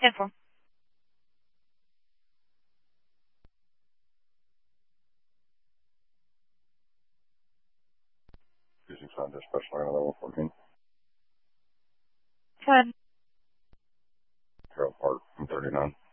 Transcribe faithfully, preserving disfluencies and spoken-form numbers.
Info. two six nine dispatch line level fourteen. Go ahead. Harold Park from thirty-nine.